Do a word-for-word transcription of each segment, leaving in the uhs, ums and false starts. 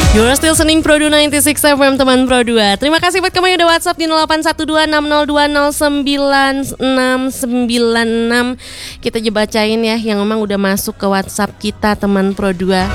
You're still listening Pro dua sembilan enam F M teman Pro dua. Terima kasih buat kamu yang udah WhatsApp di nol delapan satu dua enam nol dua nol sembilan enam sembilan enam. Kita juga bacain ya yang memang udah masuk ke WhatsApp kita teman Pro dua.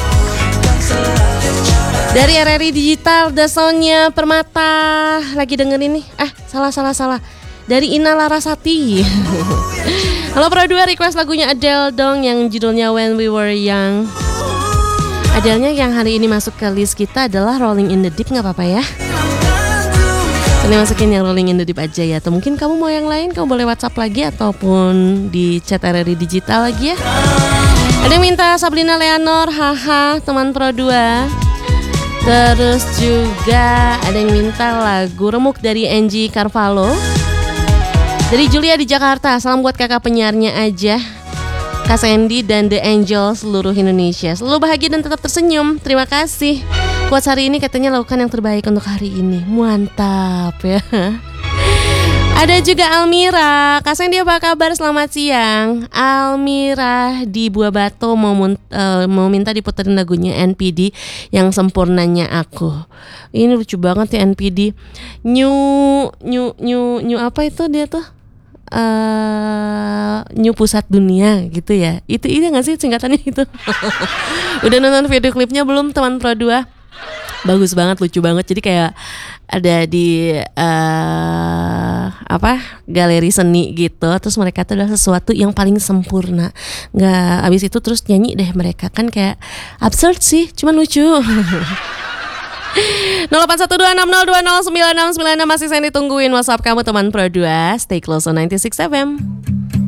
Dari R R I Digital, The Soundnya Permata lagi dengerin nih. Ah, salah salah salah. Dari Ina Larasati. Halo Pro dua, request lagunya Adele dong yang judulnya When We Were Young. Adele-nya yang hari ini masuk ke list kita adalah Rolling in the Deep, gak apa-apa ya. Ini masukin yang Rolling in the Deep aja ya. Atau mungkin kamu mau yang lain, kamu boleh WhatsApp lagi ataupun di chat R R I Digital lagi ya. Ada yang minta Sabrina Leonor, haha teman Pro dua. Terus juga ada yang minta lagu Remuk dari Angie Carvalho. Dari Julia di Jakarta, salam buat kakak penyiarnya aja, Kak Sandy dan The Angel seluruh Indonesia. Selalu bahagia dan tetap tersenyum. Terima kasih. Quotes hari ini katanya lakukan yang terbaik untuk hari ini. Mantap ya. Ada juga Almira. Kak Sandy apa kabar? Selamat siang. Almira di Buah Batu mau, uh, mau minta diputerin lagunya N P D yang Sempurnanya Aku. Ini lucu banget ya N P D. New new new new apa itu dia tuh? Uh, New Pusat Dunia gitu ya. Itu ini nggak sih singkatannya itu? Udah nonton video klipnya belum teman Pro dua? Bagus banget, lucu banget. Jadi kayak ada di uh, apa galeri seni gitu. Terus mereka tuh adalah sesuatu yang paling sempurna. Nggak abis itu terus nyanyi deh mereka, kan kayak absurd sih, cuman lucu. nol delapan satu dua enam nol dua nol sembilan enam sembilan enam masih saya ditungguin WhatsApp kamu teman Pro dua. Stay close on sembilan enam F M.